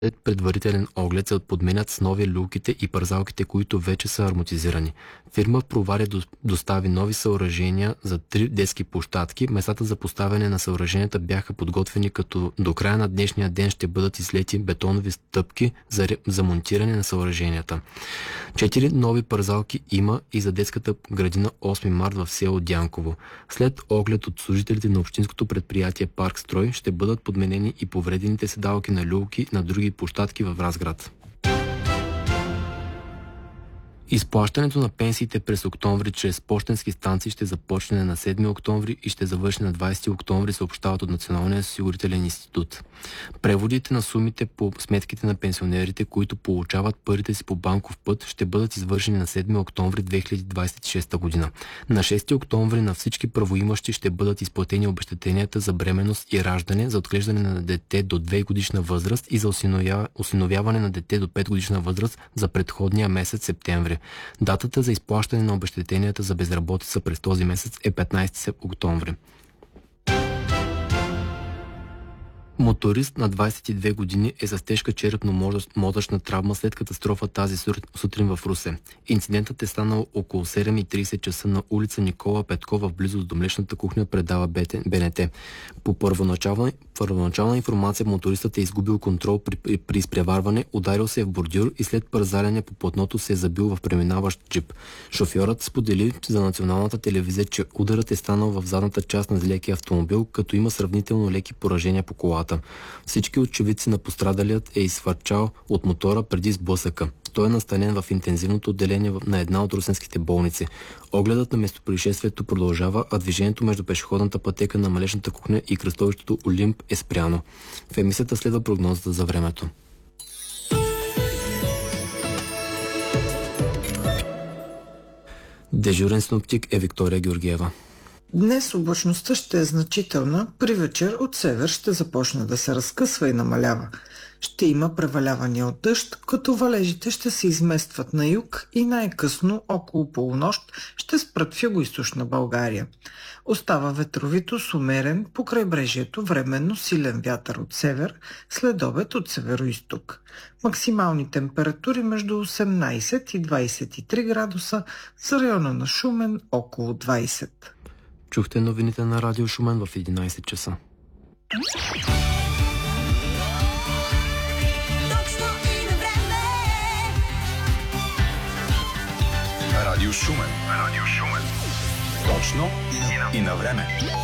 След предварителен оглед се подменят с нови люлките и парзалките, които вече са амортизирани. Фирма Провария достави нови съоръжения за 3 детски площадки. Местата за поставяне на съоръженията бяха подготвени, като до края на днешния ден ще бъдат излети бетонови стъпки за монтиране на съоръженията. 4 нови парзалки има и за детската градина 8 март в село Дянково. След оглед от служителите на общинското предприятие Парк Строй ще бъдат подменени и повредените седалки на люлки на други площадки в Разград. Изплащането на пенсиите през октомври чрез пощенски станции ще започне на 7 октомври и ще завърши на 20 октомври, съобщават от Националния осигурителен институт. Преводите на сумите по сметките на пенсионерите, които получават парите си по банков път, ще бъдат извършени на 7 октомври 2026 година. На 6 октомври на всички правоимащи ще бъдат изплатени обезщетенията за бременност и раждане, за отглеждане на дете до 2 годишна възраст и за осиновяване на дете до 5 годишна възраст за предходния месец септември. Датата за изплащане на обезщетенията за безработица през този месец е 15 октомври. Моторист на 22 години е с тежка черепно-мозъчна травма след катастрофа тази сутрин в Русе. Инцидентът е станал около 7:30 часа на улица Никола Петкова в близост до млечната кухня, предава БНТ. По първоначална информация мотористът е изгубил контрол при изпреварване, ударил се в бордюр и след парзаляне по платното се е забил в преминаващ джип. Шофьорът сподели за националната телевизия, че ударът е станал в задната част на лекия автомобил, като има сравнително леки поражения по колата. Всички очевидци на пострадалият е изхвърчал от мотора преди сблъсъка. Той е настанен в интензивното отделение на една от русенските болници. Огледът на местопроизшествието продължава, а движението между пешеходната пътека на млечната кухня и кръстовището Олимп е спряно. В емисията следва прогнозата за времето. Дежурен синоптик е Виктория Георгиева. Днес облачността ще е значителна, при вечер от север ще започне да се разкъсва и намалява. Ще има превалявания от дъжд, като валежите ще се изместват на юг и най-късно около полунощ ще спрат в югоизточна България. Остава ветровито с умерен по крайбрежието временно силен вятър от север, след обед от североизток. Максимални температури между 18 и 23 градуса, за района на Шумен около 20. Чухте новините на Радио Шумен в 11 часа. Радио Шумен. Точно и на време.